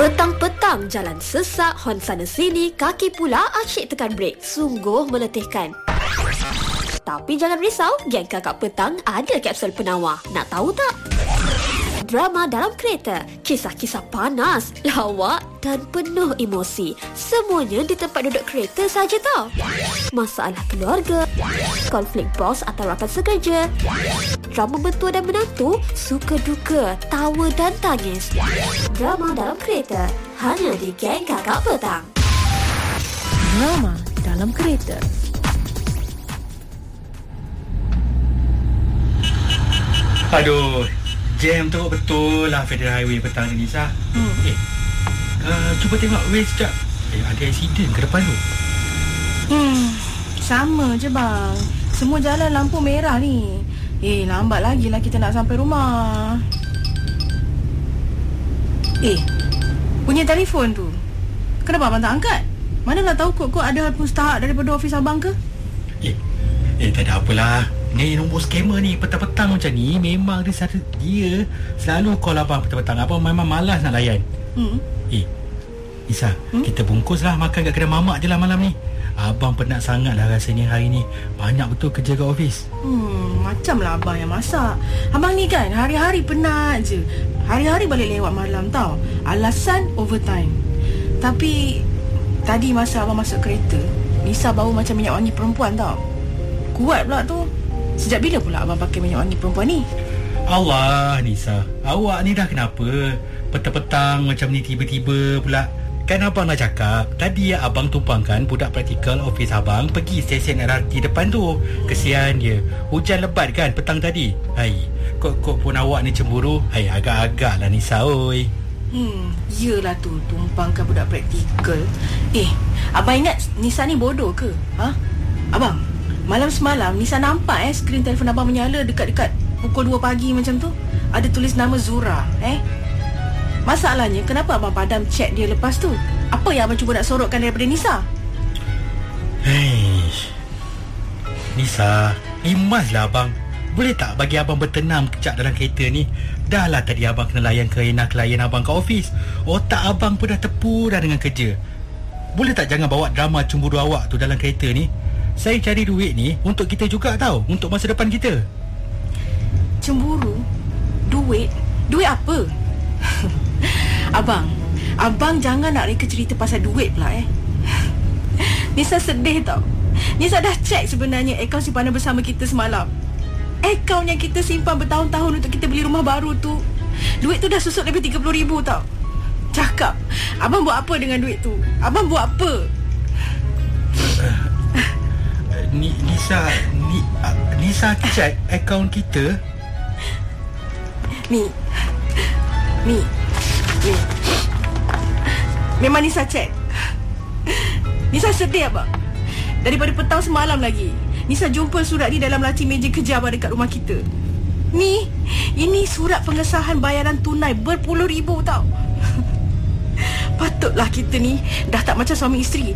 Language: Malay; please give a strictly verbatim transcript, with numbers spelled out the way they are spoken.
Petang-petang jalan sesak, hon sana sini, kaki pula asyik tekan brek. Sungguh meletihkan. Tapi jangan risau, geng Kakak Petang ada kapsul penawar. Nak tahu tak? Drama dalam kereta, kisah-kisah panas, lawak dan penuh emosi. Semuanya di tempat duduk kereta saja tau. Masalah keluarga, konflik bos atau rakan sekerja, drama mentua dan menantu, suka duka, tawa dan tangis. Drama dalam kereta, hanya di geng Kakak Petang. Drama dalam kereta. Aduh, jam teruk betul lah Federal Highway petang ni, Nisa. Hmm. Eh, uh, cuba tengok Waze sekejap. Eh, ada accident ke depan tu? Hmm, sama je bang. Semua jalan lampu merah ni. Eh, lambat lagi lah kita nak sampai rumah. Eh, punya telefon tu, kenapa abang tak angkat? Mana nak tahu kod-kod ada mustahak daripada ofis abang ke? Eh, eh tak ada apalah. Ni nombor scammer ni, petang-petang macam ni memang dia satu, dia selalu call abang petang-petang. Abang memang malas nak layan. Hmm. Eh, Nisa, hmm? kita bungkuslah makan kat kedai mamak je lah malam ni. Abang penat sangat lah rasanya hari ni. Banyak betul kerja kat ofis. Hmm, macam lah abang yang masak. Abang ni kan hari-hari penat je. Hari-hari balik lewat malam tau. Alasan overtime. Tapi tadi masa abang masuk kereta, Nisa bau macam minyak wangi perempuan tau. Kuat pula tu. Sejak bila pula abang pakai minyak wangi perempuan ni? Allah, Nisa, awak ni dah kenapa? Petang-petang macam ni tiba-tiba pula. Kan abang nak cakap tadi abang tumpangkan budak praktikal ofis abang pergi stesen R R T depan tu. Kesian dia. Hujan lebat kan petang tadi. Hai, kok-kok pun awak ni cemburu. Hai, agak-agak lah Nisa oi. Hmm, yelah tu, tumpangkan budak praktikal. Eh, abang ingat Nisa ni bodoh ke? Ha? Abang, malam semalam Nisa nampak eh skrin telefon abang menyala dekat-dekat pukul dua pagi macam tu. Ada tulis nama Zura eh. Masalahnya kenapa abang padam chat dia lepas tu? Apa yang abang cuba nak sorokkan daripada Nisa? Hei, Nisa, imaslah abang. Boleh tak bagi abang bertenang kejap dalam kereta ni? Dah lah tadi abang kena layan kerenah klien abang kat ofis. Otak abang pun dah tepu dah dengan kerja. Boleh tak jangan bawa drama cemburu awak tu dalam kereta ni? Saya cari duit ni untuk kita juga tau. Untuk masa depan kita. Cemburu? Duit? Duit apa? Abang, abang jangan nak reka cerita pasal duit pula eh. Nisa sedih tau. Nisa dah check sebenarnya akaun simpanan bersama kita semalam. Akaun yang kita simpan bertahun-tahun untuk kita beli rumah baru tu, duit tu dah susut lebih tiga puluh ribu tau. Cakap, abang buat apa dengan duit tu? Abang buat apa? Ni, Nisa ni, uh, Nisa check akaun kita. Ni Ni Ni Memang Nisa check. Nisa sedih abang. Daripada petang semalam lagi Nisa jumpa surat ni dalam laci meja kerja abang dekat rumah kita. Ni Ini surat pengesahan bayaran tunai berpuluh ribu tau. Patutlah kita ni dah tak macam suami isteri